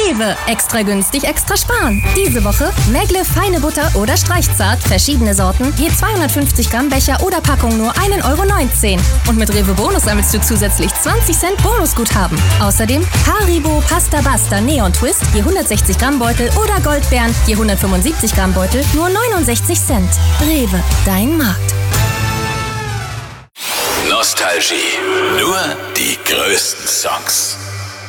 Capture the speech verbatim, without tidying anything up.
Rewe. Extra günstig, extra sparen. Diese Woche Megle feine Butter oder Streichzart, verschiedene Sorten, je zweihundertfünfzig Gramm Becher oder Packung nur ein Euro neunzehn. Und mit Rewe Bonus sammelst du zusätzlich zwanzig Cent Bonusguthaben. Außerdem Haribo Pasta Basta Neon Twist, je hundertsechzig Gramm Beutel oder Goldbeeren, je hundertfünfundsiebzig Gramm Beutel, nur neunundsechzig Cent. Rewe, dein Markt. Nostalgie. Nur die größten Songs.